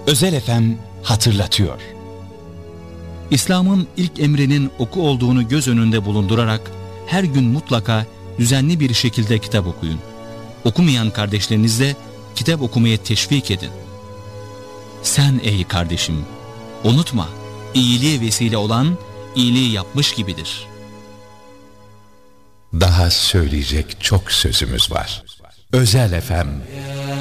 Özel FM hatırlatıyor. İslam'ın ilk emrinin oku olduğunu göz önünde bulundurarak her gün mutlaka düzenli bir şekilde kitap okuyun. Okumayan kardeşlerinizle kitap okumaya teşvik edin. Sen ey kardeşim, unutma, iyiliğe vesile olan iyiliği yapmış gibidir. Daha söyleyecek çok sözümüz var. Özel FM